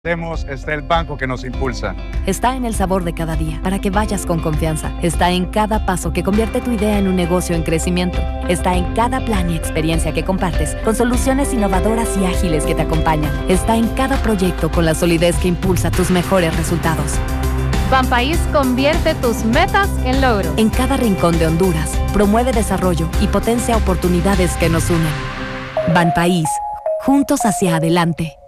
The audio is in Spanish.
Está el banco que nos impulsa. Está en el sabor de cada día, para que vayas con confianza. Está en cada paso que convierte tu idea en un negocio en crecimiento. Está en cada plan y experiencia que compartes, con soluciones innovadoras y ágiles que te acompañan. Está en cada proyecto con la solidez que impulsa tus mejores resultados. Banpaís convierte tus metas en logros. En cada rincón de Honduras, promueve desarrollo y potencia oportunidades que nos unen. Banpaís, juntos hacia adelante.